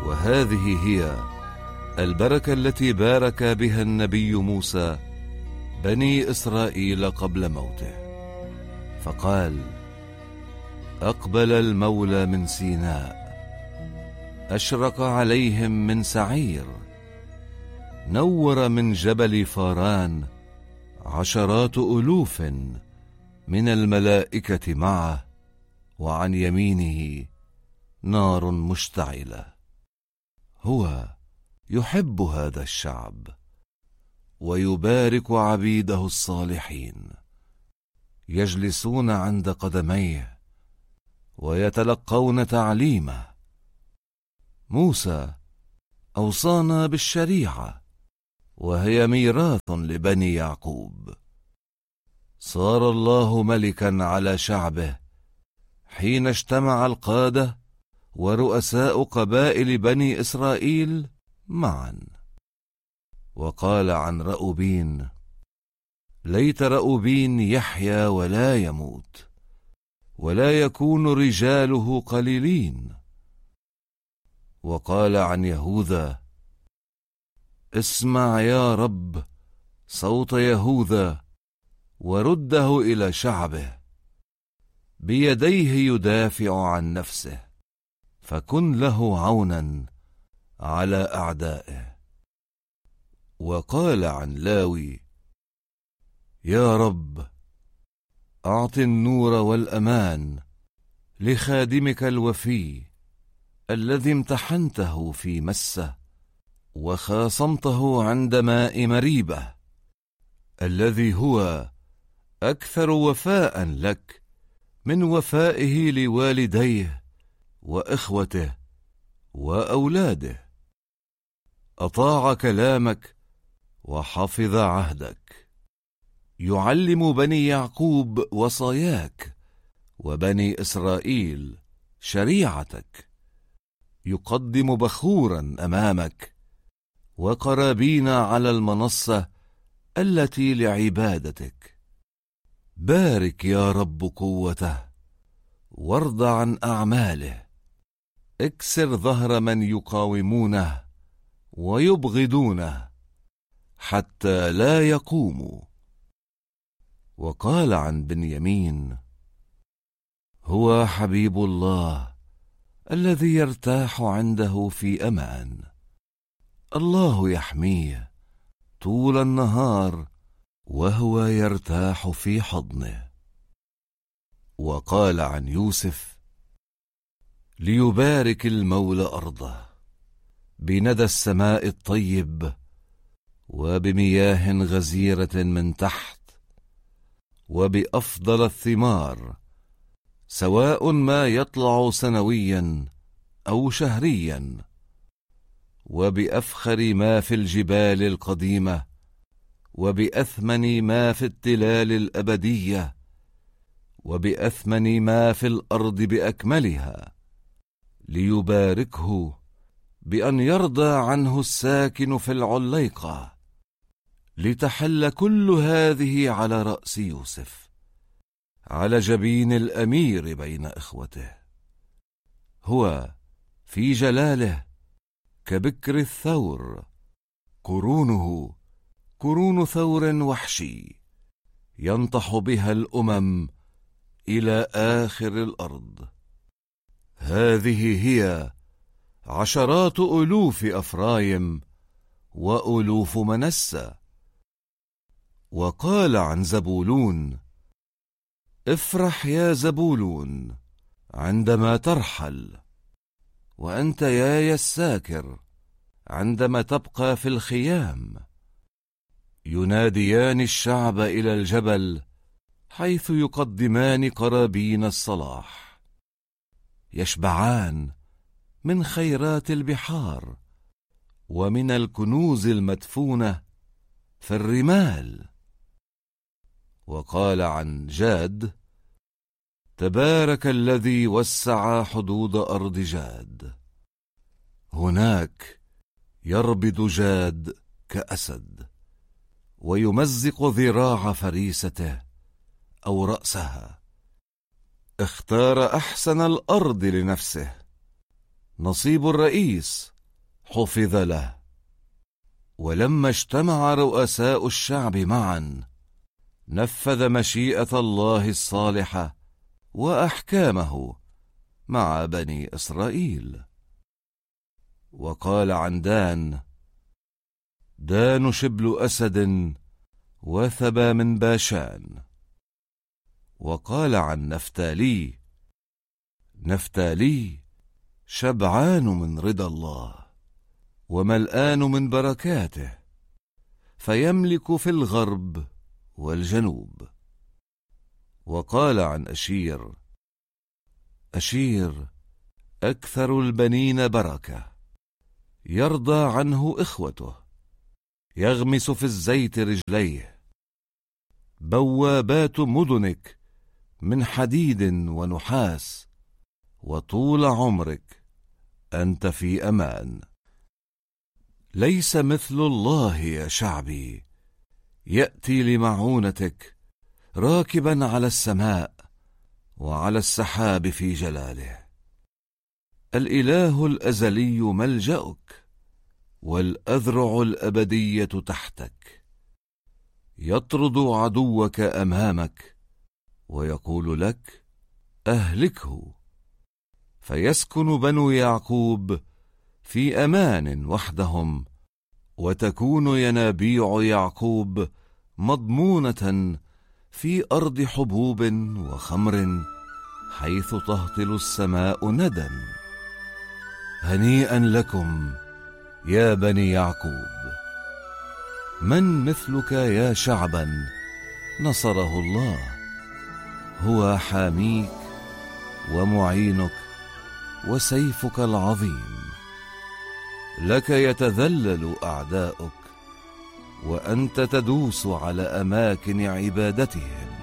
وهذه هي البركة التي بارك بها النبي موسى بني إسرائيل قبل موته، فقال: أقبل المولى من سيناء، أشرق عليهم من سعير، نور من جبل فاران، عشرات ألوف من الملائكة معه، وعن يمينه نار مشتعلة. هو يحب هذا الشعب ويبارك عبيده الصالحين، يجلسون عند قدميه ويتلقون تعليمه. موسى أوصانا بالشريعة، وهي ميراث لبني يعقوب. صار الله ملكا على شعبه حين اجتمع القادة ورؤساء قبائل بني إسرائيل معا. وقال عن رأوبين: ليت رأوبين يحيا ولا يموت، ولا يكون رجاله قليلين. وقال عن يهوذا: اسمع يا رب صوت يهوذا، ورده إلى شعبه، بيديه يدافع عن نفسه، فكن له عونا على أعدائه. وقال عن لاوي: يا رب أعط النور والأمان لخادمك الوفي، الذي امتحنته في مسة، وخاصمته عند ماء مريبة، الذي هو أكثر وفاء لك من وفائه لوالديه وإخوته وأولاده. أطاع كلامك وحفظ عهدك، يعلم بني يعقوب وصاياك، وبني إسرائيل شريعتك. يقدم بخورا أمامك، وقرابين على المنصة التي لعبادتك. بارك يا رب قوته، وارض عن أعماله. اكسر ظهر من يقاومونه ويبغضونه، حتى لا يقوموا. وقال عن بنيامين: هو حبيب الله الذي يرتاح عنده في أمان، الله يحميه طول النهار وهو يرتاح في حضنه. وقال عن يوسف: ليبارك المولى أرضه بندى السماء الطيب، وبمياه غزيرة من تحت، وبأفضل الثمار، سواء ما يطلع سنويا أو شهريا، وبأفخر ما في الجبال القديمة، وبأثمن ما في التلال الأبدية، وبأثمن ما في الأرض بأكملها، ليباركه بأن يرضى عنه الساكن في العليقة، لتحل كل هذه على رأس يوسف، على جبين الأمير بين إخوته. هو في جلاله كبكر الثور، قرونه قرون ثور وحشي، ينطح بها الأمم إلى آخر الأرض. هذه هي عشرات ألوف أفرايم وألوف منسى. وقال عن زبولون: افرح يا زبولون عندما ترحل، وأنت يا الساكر عندما تبقى في الخيام. يناديان الشعب إلى الجبل، حيث يقدمان قرابين الصلاح. يشبعان من خيرات البحار، ومن الكنوز المدفونة في الرمال. وقال عن جاد: تبارك الذي وسع حدود أرض جاد. هناك يربض جاد كأسد، ويمزق ذراع فريسته أو رأسها. اختار أحسن الأرض لنفسه، نصيب الرئيس حفظ له. ولما اجتمع رؤساء الشعب معا نفذ مشيئة الله الصالحة وأحكامه مع بني إسرائيل. وقال عن دان: دان شبل أسد وثبى من باشان. وقال عن نفتالي: نفتالي شبعان من رضا الله وملآن من بركاته، فيملك في الغرب والجنوب. وقال عن أشير: أشير أكثر البنين بركة، يرضى عنه إخوته، يغمس في الزيت رجليه. بوابات مدنك من حديد ونحاس، وطول عمرك أنت في أمان. ليس مثل الله يا شعبي، يأتي لمعونتك راكبا على السماء وعلى السحاب في جلاله. الإله الأزلي ملجأك، والأذرع الأبدية تحتك. يطرد عدوك أمامك ويقول لك: أهلكه. فيسكن بنو يعقوب في أمان وحدهم، وتكون ينابيع يعقوب مضمونة في أرض حبوب وخمر، حيث تهطل السماء ندى. هنيئا لكم يا بني يعقوب. من مثلك يا شعبا نصره الله؟ هو حاميك ومعينك وسيفك العظيم. لك يتذلل أعداؤك، وأنت تدوس على أماكن عبادتهم.